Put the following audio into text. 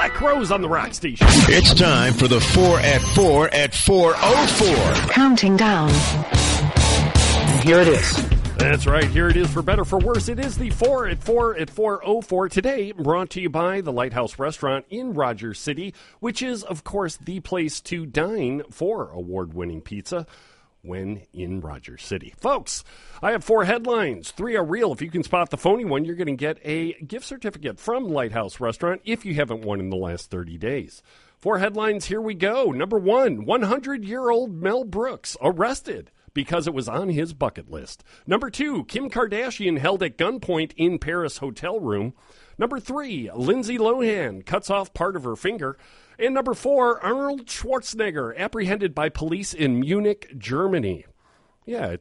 Black Crowes on the Rock Station. It's time for the 4 at 4 at 4:04. Counting down. And here it is. That's right. Here it is for better, for worse. It is the 4 at 4 at 4:04 today, brought to you by the Lighthouse Restaurant in Rogers City, which is, of course, the place to dine for award-winning pizza when in Rogers City. Folks, I have 4 headlines. 3 are real. If you can spot the phony one, you're going to get a gift certificate from Lighthouse Restaurant if you haven't won in the last 30 days. 4 headlines, here we go. Number 1, 100-year-old Mel Brooks arrested because it was on his bucket list. Number 2, Kim Kardashian held at gunpoint in Paris hotel room. Number 3, Lindsay Lohan cuts off part of her finger. And number 4, Arnold Schwarzenegger apprehended by police in Munich, Germany. Yeah,